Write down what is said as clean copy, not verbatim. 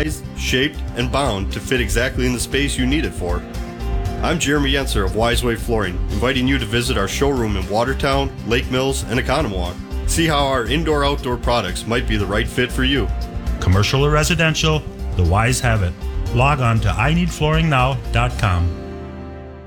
sized, shaped, and bound to fit exactly in the space you need it for. I'm Jeremy Yenser of Wiseway Flooring, inviting you to visit our showroom in Watertown, Lake Mills, and Oconomowoc. See how our indoor-outdoor products might be the right fit for you. Commercial or residential, the Wise have it. Log on to ineedflooringnow.com.